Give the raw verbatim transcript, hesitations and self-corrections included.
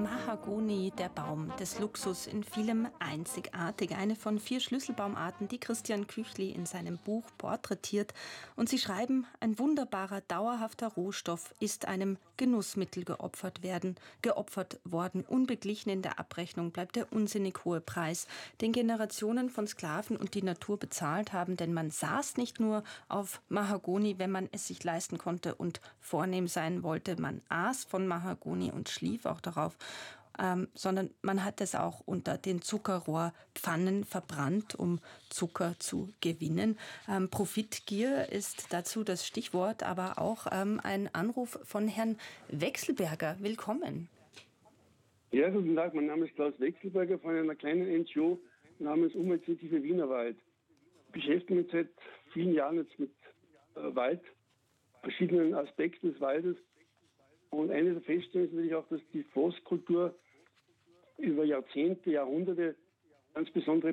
Mahagoni, der Baum des Luxus, in vielem einzigartig. Eine von vier Schlüsselbaumarten, die Christian Küchli in seinem Buch porträtiert. Und sie schreiben, ein wunderbarer, dauerhafter Rohstoff ist einem Genussmittel geopfert werden, geopfert worden. Unbeglichen in der Abrechnung bleibt der unsinnig hohe Preis, den Generationen von Sklaven und die Natur bezahlt haben. Denn man saß nicht nur auf Mahagoni, wenn man es sich leisten konnte und vornehm sein wollte. Man aß von Mahagoni und schlief auch darauf, ähm, sondern man hat es auch unter den Zuckerrohrpfannen verbrannt, um Zucker zu gewinnen. Ähm, Profitgier ist dazu das Stichwort, aber auch ähm, ein Anruf von Herrn Wechselberger. Willkommen. Ja, guten Tag, mein Name ist Klaus Wechselberger von einer kleinen N G O namens Umweltinitiative Wienerwald. Ich beschäftige mich seit vielen Jahren jetzt mit äh, Wald, verschiedenen Aspekten des Waldes. Und eine der Feststellungen ist natürlich auch, dass die Forstkultur über Jahrzehnte, Jahrhunderte ganz besondere